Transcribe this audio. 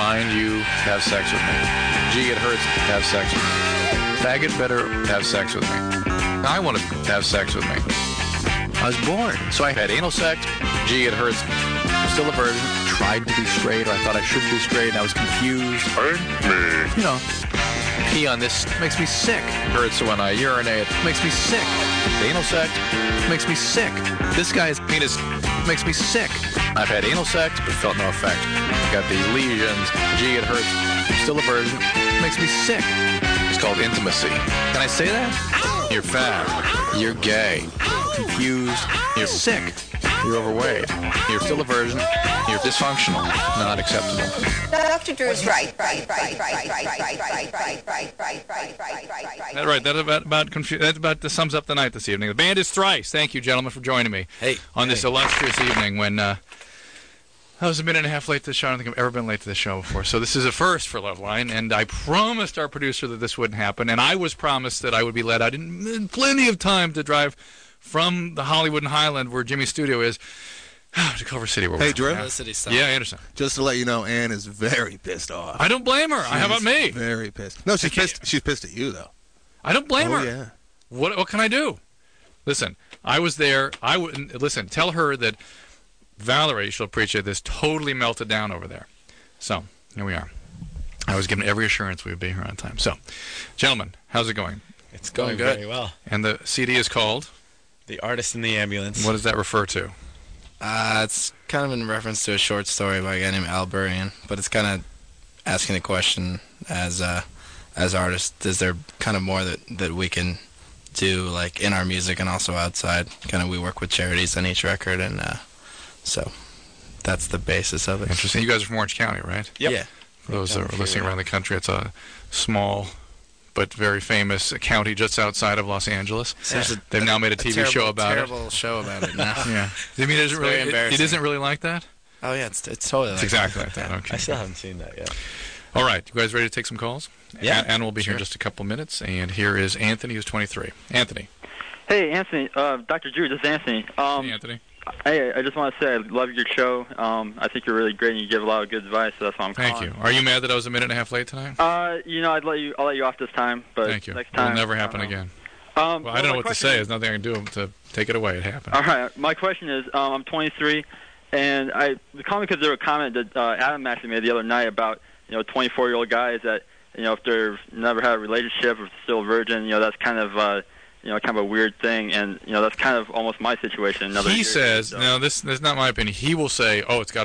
Mind you, have sex with me. Gee, it hurts, have sex with me. Faggot better have sex with me. I want to have sex with me. I was bored, so I had anal sex. Gee, it hurts. I'm still a virgin. Tried to be straight, or I thought I should be straight, and I was confused. You know, pee on this makes me sick. It hurts when I urinate. It makes me sick. Anal sex makes me sick. This guy's penis makes me sick. I've had anal sex, but felt no effect. Got these lesions. Gee, it hurts. I'm still a virgin. It makes me sick. It's called intimacy. Can I say that? You're fat. You're gay. Confused. You're sick. You're overweight. You're still a virgin. You're dysfunctional. Not acceptable. Dr. Drew's right. That's right. That about sums up the night this evening. The band is Thrice. Thank you, gentlemen, for joining me on this illustrious evening when I was a minute and a half late to the show. I don't think I've ever been late to the show before. So this is a first for Loveline, and I promised our producer that this wouldn't happen, and I was promised that I would be let out in plenty of time to drive from the Hollywood and Highland, where Jimmy's studio is, to Culver City. Hey, Drew. Yeah, Anderson. Just to let you know, Ann is very pissed off. I don't blame her. How about me? Very pissed. No, she's pissed. She's pissed at you, though. I don't blame her. Yeah. What can I do? Listen, I was there. Listen. Tell her that Valerie, she'll appreciate this, totally melted down over there. So here we are. I was given every assurance we would be here on time. So, gentlemen, how's it going? It's going very well. And the CD is called The Artist in the Ambulance. What does that refer to? It's kind of in reference to a short story by a guy named Al Burian, but it's kind of asking the question as artists, is there kind of more that we can do, like in our music and also outside? Kind of we work with charities on each record, and so that's the basis of it. Interesting. You guys are from Orange County, right? Yep. Yeah. For those that are listening around the country, it's a small but very famous county just outside of Los Angeles. Yeah. They've now made a TV show about terrible show about it now. Yeah. I mean, it isn't really like that? Oh, yeah, it's totally like exactly like that. Okay. I still haven't seen that yet. All right. You guys ready to take some calls? Yeah. Ann will be here in just a couple minutes. And here is Anthony, who's 23. Anthony. Hey, Anthony. Dr. Drew, this is Anthony. Hey, Anthony. Hey, I just want to say I love your show. I think you're really great and you give a lot of good advice, so that's why I'm calling. Thank you. Are you mad that I was a minute and a half late tonight? I'll let you off this time, but thank you. Next time it'll never happen again. Well, I don't know what to say. There's nothing I can do to take it away. It happened. All right. My question is, I'm 23, and I call me because there was a comment that Adam actually made the other night about 24-year-old guys that if they've never had a relationship or still a virgin, that's kind of kind of a weird thing, and that's kind of almost my situation. He says, no, this is not my opinion. He will say, oh, it's got